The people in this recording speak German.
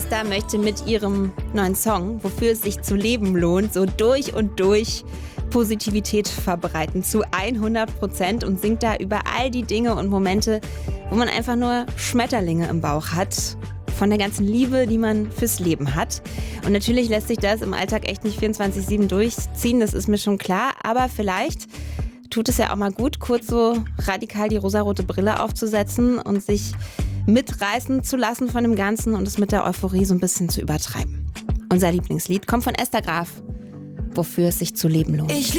Esther möchte mit ihrem neuen Song, wofür es sich zu leben lohnt, so durch und durch Positivität verbreiten zu 100% und singt da über all die Dinge und Momente, wo man einfach nur Schmetterlinge im Bauch hat. Von der ganzen Liebe, die man fürs Leben hat. Und natürlich lässt sich das im Alltag echt nicht 24/7 durchziehen, das ist mir schon klar. Aber vielleicht tut es ja auch mal gut, kurz so radikal die rosarote Brille aufzusetzen und sich mitreißen zu lassen von dem Ganzen und es mit der Euphorie so ein bisschen zu übertreiben. Unser Lieblingslied kommt von Esther Graf, wofür es sich zu leben lohnt.